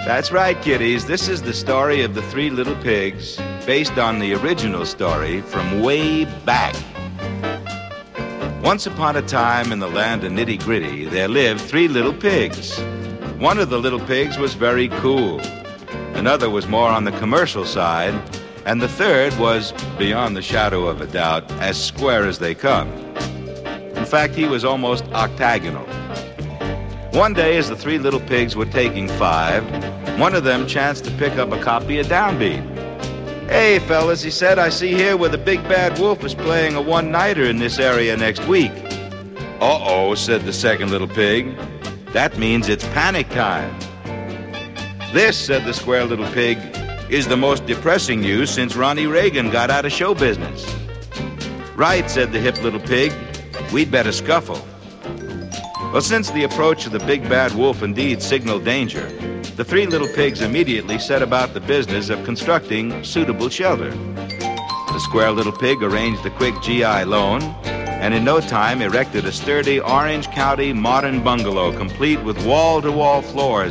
That's right, kiddies. This is the story of the Three Little Pigs, based on the original story from way back. Once upon a time in the land of nitty-gritty, there lived three little pigs. One of the little pigs was very cool. Another was more on the commercial side. And the third was, beyond the shadow of a doubt, as square as they come. In fact, he was almost octagonal. One day, as the three little pigs were taking five, one of them chanced to pick up a copy of Downbeat. "Hey, fellas," he said, "I see here where the big bad wolf is playing a one-nighter in this area next week." "Uh-oh," said the second little pig. "That means it's panic time." "This," said the square little pig, "is the most depressing news since Ronnie Reagan got out of show business." "Right," said the hip little pig, "we'd better scuffle." Well, since the approach of the big bad wolf indeed signaled danger, the three little pigs immediately set about the business of constructing suitable shelter. The square little pig arranged a quick GI loan, and in no time erected a sturdy Orange County modern bungalow complete with wall-to-wall floors